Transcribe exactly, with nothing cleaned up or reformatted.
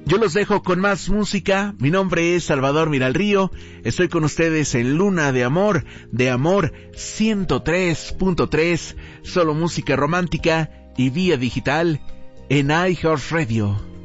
Yo los dejo con más música. Mi nombre es Salvador Miralrío. Estoy con ustedes en Luna de Amor, de Amor ciento tres punto tres, solo música romántica y vía digital en iHeartRadio.